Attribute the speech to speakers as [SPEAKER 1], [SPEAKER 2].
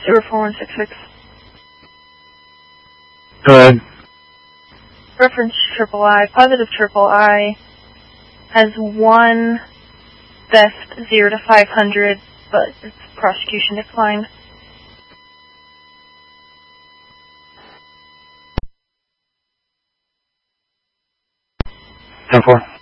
[SPEAKER 1] 04166.
[SPEAKER 2] Go ahead.
[SPEAKER 1] Reference triple I, positive triple I, has 1 theft 0 to 500, but its prosecution declined.
[SPEAKER 2] 10-4.